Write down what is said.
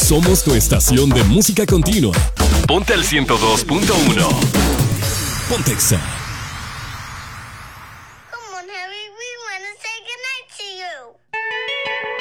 Somos tu estación de música continua. Ponte al 102.1. Pontexa. Come on, Harry, we want to say goodnight to you.